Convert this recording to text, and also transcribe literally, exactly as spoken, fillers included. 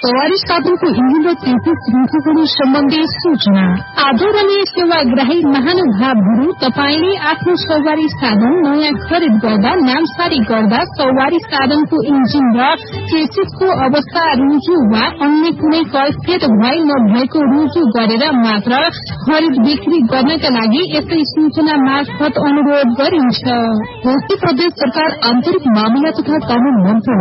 सवारी साधनको इन्जिन र तेत्तीस रुखहरू सम्बन्धी सूचना। आदरणीय सेवाग्राही महानुभावहरू, तपाईले आफ्नो सवारी साधन नयाँ खरिद गर्दा, नामसारी गर्दा सवारी साधनको इन्जिन र चेसिसको अवस्था रुजु वा अन्य कुनै कैफियत भए नभएको रुजु गरेर मात्र खरिद बिक्री गर्नका लागि यसै सूचना मार्फत अनुरोध गरिन्छ। मध्य प्रदेश सरकार आन्तरिक मामिला तथा कानून मन्त्रालय